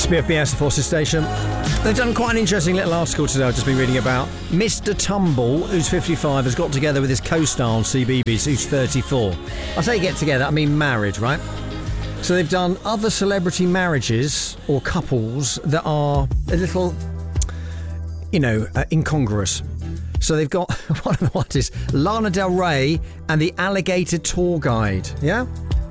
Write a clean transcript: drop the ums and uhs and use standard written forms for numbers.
BFBS, the Forces Station. They've done quite an interesting little article today I've just been reading about. Mr. Tumble, who's 55, has got together with his co-star on CBeebies, who's 34. I say get together, I mean married, right? So they've done other celebrity marriages or couples that are a little, incongruous. So they've got one of the ones is Lana Del Rey and the Alligator Tour Guide. Yeah?